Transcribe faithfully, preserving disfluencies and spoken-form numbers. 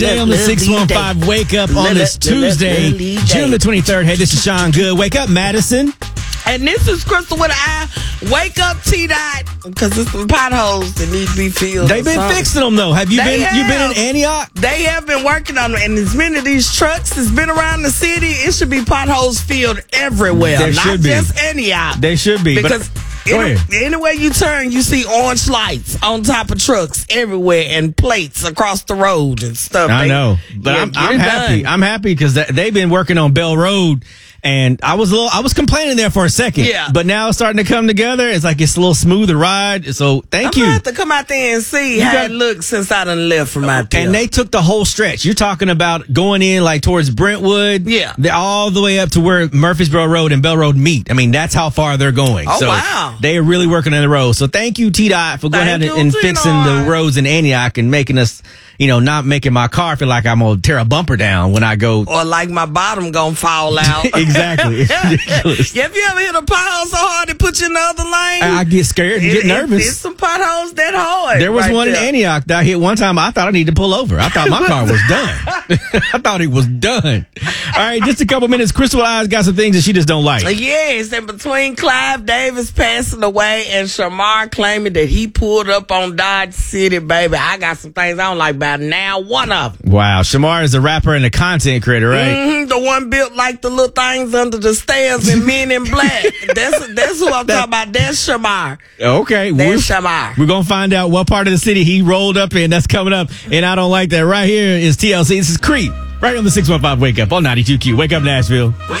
Day on the six one five Wake Up on this Tuesday, June the twenty-third. Hey, this is Sean Good. Wake up, Madison. And this is Crystal with an I. Wake up, T-Dot. Because there's some potholes that need to be filled. They've been something. fixing them, though. Have you They been have. you been in Antioch? They have been working on them. And as many of these trucks that's been around the city, it should be potholes filled everywhere. There not should be. just Antioch. They should be. Because but, go any, ahead. anywhere you turn, you see orange lights on top of trucks everywhere and plates across the road and stuff. I They- know. But yeah, I'm, get I'm it happy. done. I'm happy because they've been working on Bell Road. And I was a little, I was complaining there for a second. Yeah. But now it's starting to come together. It's like it's a little smoother ride. So thank I'm you. gonna have to come out there and see You how got- it looks since I done left from out there. And they took the whole stretch. You're talking about going in like towards Brentwood. Yeah. They're all the way up to where Murfreesboro Road and Bell Road meet. I mean, that's how far they're going. Oh, so wow. They are really working on the road. So thank you, T-Dot, for going Thank ahead and, you, and fixing T-Dot. the roads in Antioch and making us, you know, not making my car feel like I'm going to tear a bumper down when I go. or like my bottom gonna fall out. Exactly. It's ridiculous. Have you ever hit a pothole so hard it put you in the other lane? I get scared and It- get it- nervous. It's some potholes that hard. There was right one in there. Antioch that I hit one time. I thought I needed to pull over. I thought my car was done. I thought it was done. All right, just a couple minutes. Crystal Eyes got some things that she just don't like. Yes, and between Clive Davis passing away and Shamar claiming that he pulled up on Dodge City, baby, I got some things I don't like about it. Now one of them. Wow, Shamar is a rapper and a content creator, right? hmm the one built like the little things under the stairs in Men in Black. That's that's who I'm talking about. That's Shamar. Okay, we're, That's Shamar. we're gonna find out what part of the city he rolled up in. That's coming up, and I don't like that. Right here is T L C. This is Creep. Right on the six one five Wake Up on ninety-two Q. Wake up, Nashville.